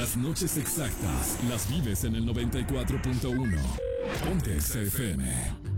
Las noches exactas las vives en el 94.1. Ponte XFM.